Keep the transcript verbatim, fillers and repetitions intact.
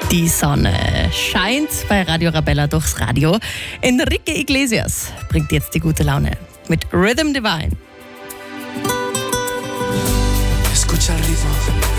Die Sonne scheint bei Radio Arabella durchs Radio. Enrique Iglesias bringt jetzt die gute Laune mit Rhythm Divine. Escucha el ritmo.